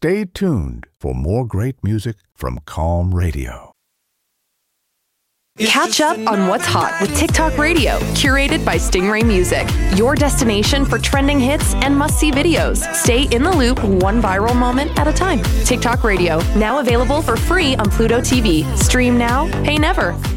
Stay tuned for more great music from Calm Radio. Catch up on what's hot with TikTok Radio, curated by Stingray Music. Your destination for trending hits and must-see videos. Stay in the loop, one viral moment at a time. TikTok Radio, now available for free on Pluto TV. Stream now, pay never.